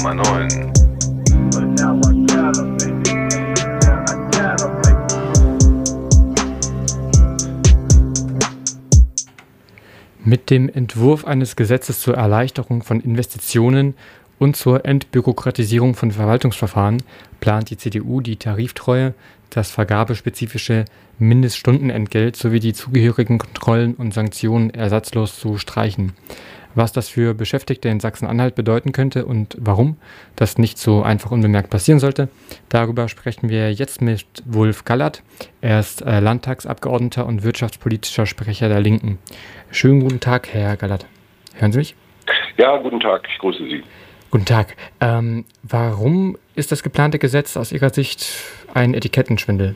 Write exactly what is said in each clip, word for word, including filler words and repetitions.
Nummer neun. Mit dem Entwurf eines Gesetzes zur Erleichterung von Investitionen und zur Entbürokratisierung von Verwaltungsverfahren plant die C D U die Tariftreue, das vergabespezifische Mindeststundenentgelt sowie die zugehörigen Kontrollen und Sanktionen ersatzlos zu streichen. Was das für Beschäftigte in Sachsen-Anhalt bedeuten könnte und warum das nicht so einfach unbemerkt passieren sollte, darüber sprechen wir jetzt mit Wulf Gallert. Er ist äh, Landtagsabgeordneter und wirtschaftspolitischer Sprecher der Linken. Schönen guten Tag, Herr Gallert. Hören Sie mich? Ja, guten Tag, ich grüße Sie. Guten Tag. Ähm, warum ist das geplante Gesetz aus Ihrer Sicht ein Etikettenschwindel?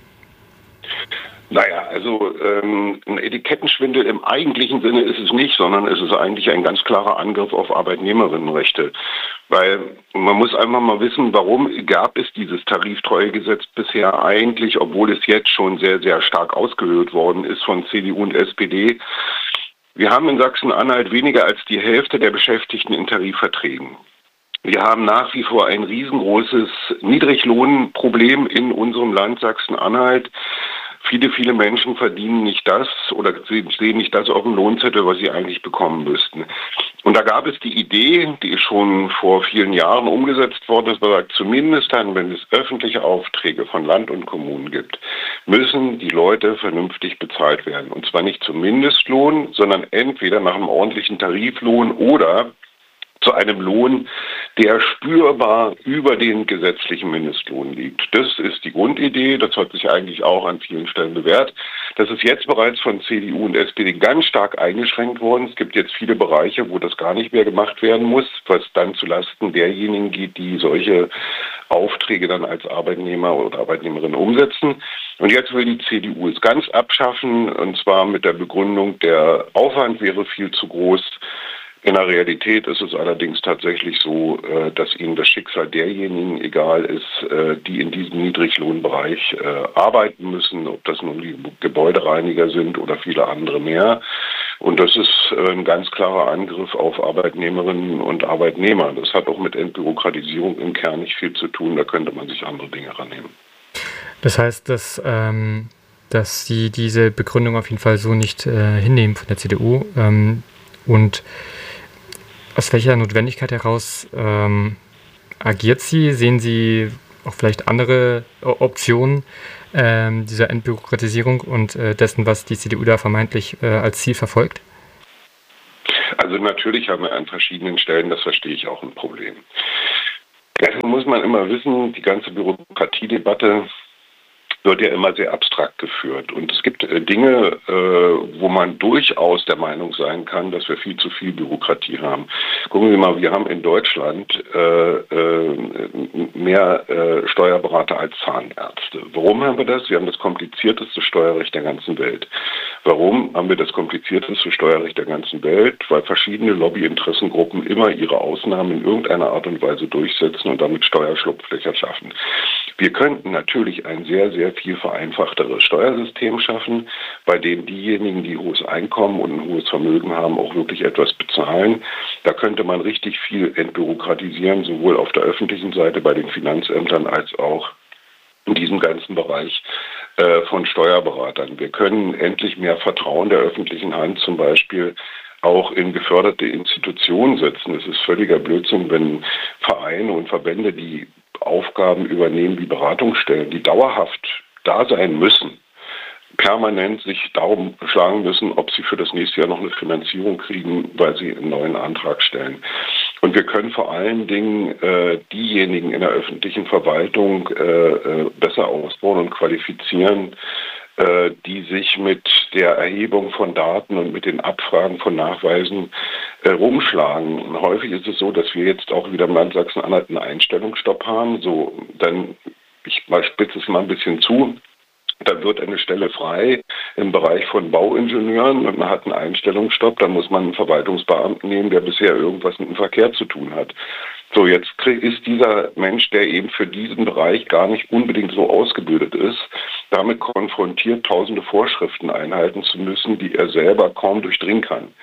Naja, also ähm, ein Etikettenschwindel im eigentlichen Sinne ist es nicht, sondern es ist eigentlich ein ganz klarer Angriff auf Arbeitnehmerinnenrechte. Weil man muss einfach mal wissen, warum gab es dieses Tariftreuegesetz bisher eigentlich, obwohl es jetzt schon sehr, sehr stark ausgehöhlt worden ist von C D U und S P D. Wir haben in Sachsen-Anhalt weniger als die Hälfte der Beschäftigten in Tarifverträgen. Wir haben nach wie vor ein riesengroßes Niedriglohnproblem in unserem Land Sachsen-Anhalt. Viele, viele Menschen verdienen nicht das oder sehen nicht das auf dem Lohnzettel, was sie eigentlich bekommen müssten. Und da gab es die Idee, die ist schon vor vielen Jahren umgesetzt worden, dass man sagt, zumindest dann, wenn es öffentliche Aufträge von Land und Kommunen gibt, müssen die Leute vernünftig bezahlt werden. Und zwar nicht zum Mindestlohn, sondern entweder nach einem ordentlichen Tariflohn oder zu einem Lohn, der spürbar über den gesetzlichen Mindestlohn liegt. Das ist die Grundidee, das hat sich eigentlich auch an vielen Stellen bewährt. Das ist jetzt bereits von C D U und S P D ganz stark eingeschränkt worden. Es gibt jetzt viele Bereiche, wo das gar nicht mehr gemacht werden muss, was dann zulasten derjenigen geht, die solche Aufträge dann als Arbeitnehmer oder Arbeitnehmerin umsetzen. Und jetzt will die C D U es ganz abschaffen, und zwar mit der Begründung, der Aufwand wäre viel zu groß. In der Realität ist es allerdings tatsächlich so, dass ihnen das Schicksal derjenigen egal ist, die in diesem Niedriglohnbereich arbeiten müssen, ob das nun die Gebäudereiniger sind oder viele andere mehr. Und das ist ein ganz klarer Angriff auf Arbeitnehmerinnen und Arbeitnehmer. Das hat auch mit Entbürokratisierung im Kern nicht viel zu tun, da könnte man sich andere Dinge rannehmen. Das heißt, dass, ähm, dass Sie diese Begründung auf jeden Fall so nicht äh, hinnehmen von der C D U ähm, und aus welcher Notwendigkeit heraus ähm, agiert sie? Sehen Sie auch vielleicht andere Optionen ähm, dieser Entbürokratisierung und äh, dessen, was die C D U da vermeintlich äh, als Ziel verfolgt? Also natürlich haben wir an verschiedenen Stellen, das verstehe ich, auch ein Problem. Deswegen muss man immer wissen, die ganze Bürokratiedebatte wird ja immer sehr abstrakt geführt. Und es gibt äh, Dinge, äh, wo man durchaus der Meinung sein kann, dass wir viel zu viel Bürokratie haben. Gucken Sie mal, wir haben in Deutschland äh, äh, mehr äh, Steuerberater als Zahnärzte. Warum haben wir das? Wir haben das komplizierteste Steuerrecht der ganzen Welt. Warum haben wir das komplizierteste Steuerrecht der ganzen Welt? Weil verschiedene Lobbyinteressengruppen immer ihre Ausnahmen in irgendeiner Art und Weise durchsetzen und damit Steuerschlupflöcher schaffen. Wir könnten natürlich ein sehr, sehr viel vereinfachteres Steuersystem schaffen, bei dem diejenigen, die hohes Einkommen und ein hohes Vermögen haben, auch wirklich etwas bezahlen. Da könnte man richtig viel entbürokratisieren, sowohl auf der öffentlichen Seite bei den Finanzämtern als auch in diesem ganzen Bereich äh, von Steuerberatern. Wir können endlich mehr Vertrauen der öffentlichen Hand zum Beispiel auch in geförderte Institutionen setzen. Es ist völliger Blödsinn, wenn Vereine und Verbände, die Aufgaben übernehmen wie Beratungsstellen, die dauerhaft da sein müssen, permanent sich darum schlagen müssen, ob sie für das nächste Jahr noch eine Finanzierung kriegen, weil sie einen neuen Antrag stellen. Und wir können vor allen Dingen äh, diejenigen in der öffentlichen Verwaltung äh, äh, besser ausbauen und qualifizieren, äh, die sich mit der Erhebung von Daten und mit den Abfragen von Nachweisen äh, rumschlagen. Und häufig ist es so, dass wir jetzt auch wieder im Land Sachsen-Anhalt einen Einstellungsstopp haben. So, dann, ich mal spitze es mal ein bisschen zu, da wird eine Stelle frei im Bereich von Bauingenieuren und man hat einen Einstellungsstopp, dann muss man einen Verwaltungsbeamten nehmen, der bisher irgendwas mit dem Verkehr zu tun hat. So, jetzt ist dieser Mensch, der eben für diesen Bereich gar nicht unbedingt so ausgebildet ist, damit konfrontiert, tausende Vorschriften einhalten zu müssen, die er selber kaum durchdringen kann.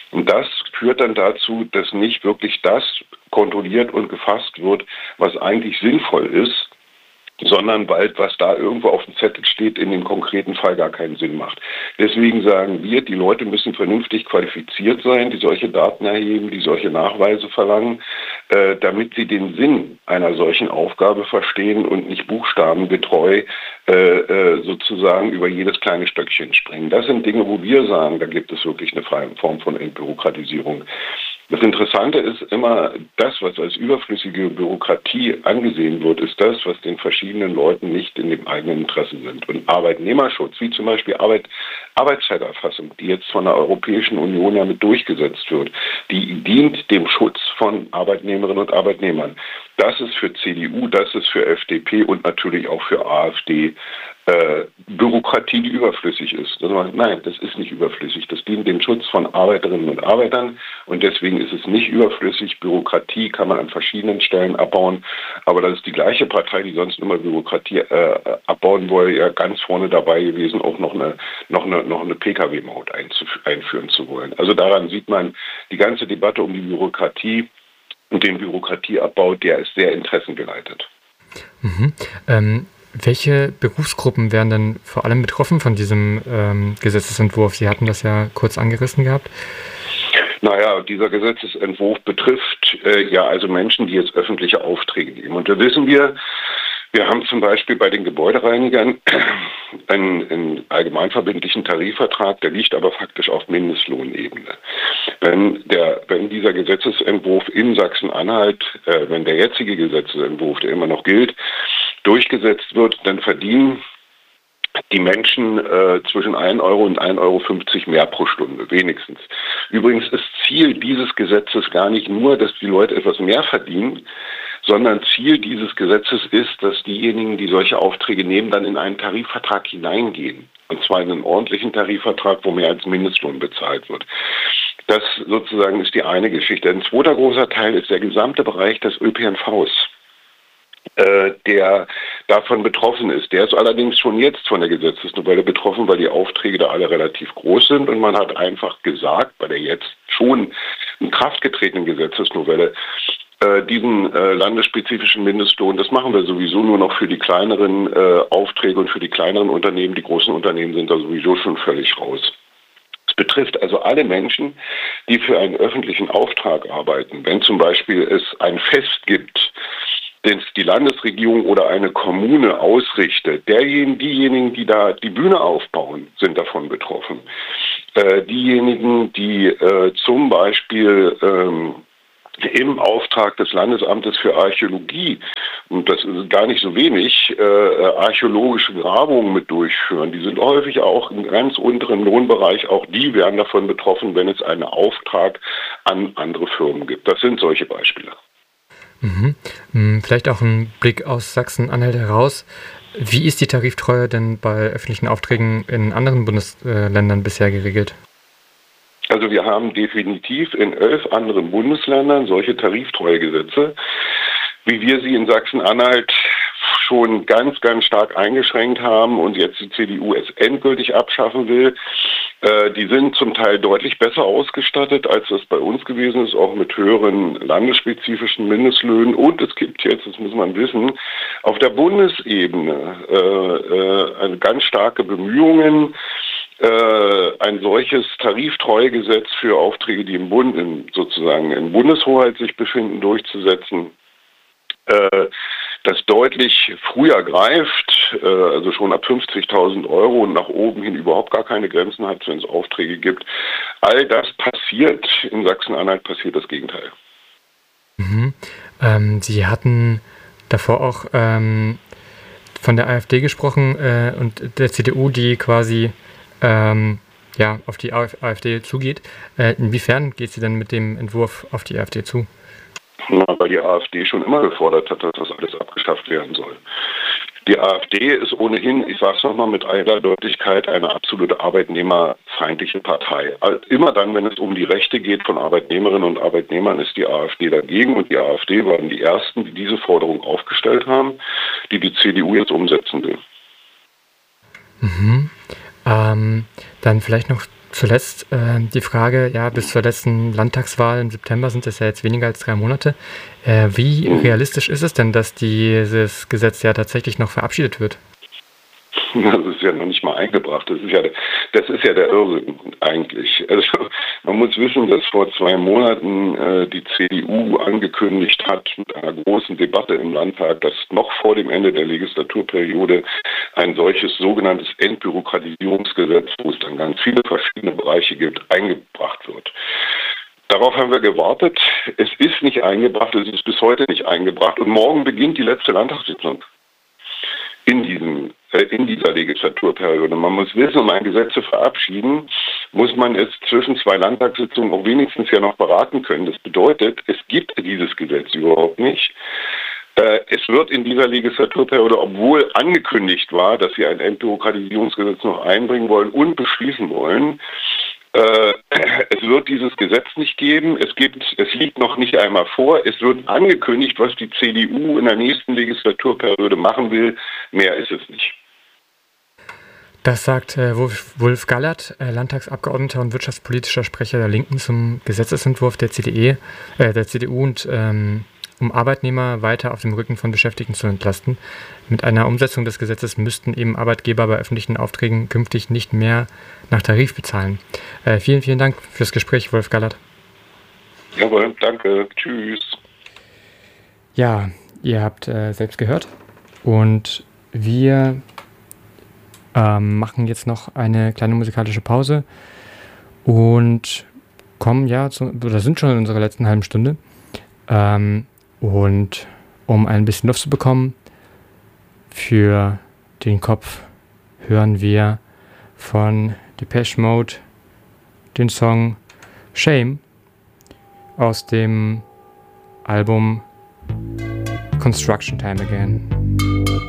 Und das führt dann dazu, dass nicht wirklich das kontrolliert und gefasst wird, was eigentlich sinnvoll ist, sondern weil was da irgendwo auf dem Zettel steht, in dem konkreten Fall gar keinen Sinn macht. Deswegen sagen wir, die Leute müssen vernünftig qualifiziert sein, die solche Daten erheben, die solche Nachweise verlangen, äh, damit sie den Sinn einer solchen Aufgabe verstehen und nicht buchstabengetreu äh, äh, sozusagen über jedes kleine Stöckchen springen. Das sind Dinge, wo wir sagen, da gibt es wirklich eine Form von Entbürokratisierung. Das Interessante ist immer, das, was als überflüssige Bürokratie angesehen wird, ist das, was den verschiedenen Leuten nicht in dem eigenen Interesse sind. Und Arbeitnehmerschutz, wie zum Beispiel Arbeit, Arbeitszeiterfassung, die jetzt von der Europäischen Union ja mit durchgesetzt wird, die dient dem Schutz von Arbeitnehmerinnen und Arbeitnehmern. Das ist für C D U, das ist für F D P und natürlich auch für AfD äh, Bürokratie, die überflüssig ist. Das heißt, nein, das ist nicht überflüssig. Das dient dem Schutz von Arbeiterinnen und Arbeitern und deswegen ist es nicht überflüssig. Bürokratie kann man an verschiedenen Stellen abbauen, aber das ist die gleiche Partei, die sonst immer Bürokratie äh, abbauen wollte, ja ganz vorne dabei gewesen, auch noch eine, noch eine, noch eine P K W-Maut einführen zu wollen. Also daran sieht man, die ganze Debatte um die Bürokratie und den Bürokratieabbau, der ist sehr interessengeleitet. Mhm. Ähm, welche Berufsgruppen werden denn vor allem betroffen von diesem ähm, Gesetzesentwurf? Sie hatten das ja kurz angerissen gehabt. Naja, dieser Gesetzesentwurf betrifft äh, ja also Menschen, die jetzt öffentliche Aufträge nehmen. Und da wissen wir, wir haben zum Beispiel bei den Gebäudereinigern einen, einen allgemeinverbindlichen Tarifvertrag, der liegt aber faktisch auf Mindestlohnebene. Wenn, der, wenn dieser Gesetzesentwurf in Sachsen-Anhalt, äh, wenn der jetzige Gesetzesentwurf, der immer noch gilt, durchgesetzt wird, dann verdienen die Menschen äh, zwischen ein Euro und ein Euro fünfzig mehr pro Stunde, wenigstens. Übrigens ist Ziel dieses Gesetzes gar nicht nur, dass die Leute etwas mehr verdienen, sondern Ziel dieses Gesetzes ist, dass diejenigen, die solche Aufträge nehmen, dann in einen Tarifvertrag hineingehen. Und zwar in einen ordentlichen Tarifvertrag, wo mehr als Mindestlohn bezahlt wird. Das sozusagen ist die eine Geschichte. Ein zweiter großer Teil ist der gesamte Bereich des Ö P N Vs, äh, der davon betroffen ist. Der ist allerdings schon jetzt von der Gesetzesnovelle betroffen, weil die Aufträge da alle relativ groß sind. Und man hat einfach gesagt, bei der jetzt schon in Kraft getretenen Gesetzesnovelle, äh, diesen äh, landesspezifischen Mindestlohn, das machen wir sowieso nur noch für die kleineren äh, Aufträge und für die kleineren Unternehmen. Die großen Unternehmen sind da sowieso schon völlig raus. Es betrifft also alle Menschen, die für einen öffentlichen Auftrag arbeiten. Wenn zum Beispiel es ein Fest gibt, den die Landesregierung oder eine Kommune ausrichtet, derjenigen, diejenigen, die da die Bühne aufbauen, sind davon betroffen. Äh, diejenigen, die äh, zum Beispiel ähm, im Auftrag des Landesamtes für Archäologie, und das ist gar nicht so wenig, äh, archäologische Grabungen mit durchführen, die sind häufig auch im ganz unteren Lohnbereich, auch die werden davon betroffen, wenn es einen Auftrag an andere Firmen gibt. Das sind solche Beispiele. Mhm. Vielleicht auch ein Blick aus Sachsen-Anhalt heraus. Wie ist die Tariftreue denn bei öffentlichen Aufträgen in anderen Bundesländern bisher geregelt? Also wir haben definitiv in elf anderen Bundesländern solche Tariftreuegesetze, wie wir sie in Sachsen-Anhalt schon ganz, ganz stark eingeschränkt haben und jetzt die C D U es endgültig abschaffen will. Äh, die sind zum Teil deutlich besser ausgestattet, als das bei uns gewesen ist, auch mit höheren landesspezifischen Mindestlöhnen. Und es gibt jetzt, das muss man wissen, auf der Bundesebene äh, äh, eine ganz starke Bemühungen, äh, ein solches Tariftreuegesetz für Aufträge, die im Bund in, sozusagen in Bundeshoheit sich befinden, durchzusetzen, äh, das deutlich früher greift, äh, also schon ab fünfzigtausend Euro und nach oben hin überhaupt gar keine Grenzen hat, wenn es Aufträge gibt. All das passiert, in Sachsen-Anhalt passiert das Gegenteil. Mhm. Ähm, Sie hatten davor auch ähm, von der AfD gesprochen äh, und der C D U, die quasi ähm, ja, auf die AfD zugeht. Äh, inwiefern geht sie denn mit dem Entwurf auf die AfD zu? Na, weil die AfD schon immer gefordert hat, dass das alles abgeschafft werden soll. Die AfD ist ohnehin, ich sage es nochmal mit aller Deutlichkeit, eine absolute arbeitnehmerfeindliche Partei. Immer dann, wenn es um die Rechte geht von Arbeitnehmerinnen und Arbeitnehmern, ist die AfD dagegen. Und die AfD waren die Ersten, die diese Forderung aufgestellt haben, die die C D U jetzt umsetzen will. Mhm. Ähm, dann vielleicht noch zuletzt äh, die Frage, ja, bis zur letzten Landtagswahl im September sind es ja jetzt weniger als drei Monate. Äh, wie Mhm. realistisch ist es denn, dass dieses Gesetz ja tatsächlich noch verabschiedet wird? Das ist ja noch nicht mal eingebracht. Das ist ja, das ist ja der Irrsinn eigentlich. Also man muss wissen, dass vor zwei Monaten äh, die C D U angekündigt hat mit einer großen Debatte im Landtag, dass noch vor dem Ende der Legislaturperiode ein solches sogenanntes Entbürokratisierungsgesetz, wo es dann ganz viele verschiedene Bereiche gibt, eingebracht wird. Darauf haben wir gewartet. Es ist nicht eingebracht, es ist bis heute nicht eingebracht. Und morgen beginnt die letzte Landtagssitzung in diesem, äh, in dieser Legislaturperiode. Man muss wissen, um ein Gesetz zu verabschieden, muss man es zwischen zwei Landtagssitzungen auch wenigstens ja noch beraten können. Das bedeutet, es gibt dieses Gesetz überhaupt nicht. Äh, es wird in dieser Legislaturperiode, obwohl angekündigt war, dass wir ein Entbürokratisierungsgesetz noch einbringen wollen und beschließen wollen, Äh, es wird dieses Gesetz nicht geben. Es gibt, es liegt noch nicht einmal vor. Es wird angekündigt, was die C D U in der nächsten Legislaturperiode machen will. Mehr ist es nicht. Das sagt äh, Wolf, Wolf Gallert, äh, Landtagsabgeordneter und wirtschaftspolitischer Sprecher der Linken zum Gesetzesentwurf der C D E, äh, der C D U und ähm, um Arbeitnehmer weiter auf dem Rücken von Beschäftigten zu entlasten. Mit einer Umsetzung des Gesetzes müssten eben Arbeitgeber bei öffentlichen Aufträgen künftig nicht mehr nach Tarif bezahlen. Äh, vielen, vielen Dank fürs Gespräch, Wolf Gallert. Jawohl, danke. Tschüss. Ja, ihr habt äh, selbst gehört und wir ähm, machen jetzt noch eine kleine musikalische Pause und kommen ja, zu, oder sind schon in unserer letzten halben Stunde. Ähm, und um ein bisschen Luft zu bekommen für den Kopf, hören wir von Depeche Mode den Song Shame aus dem Album Construction Time Again.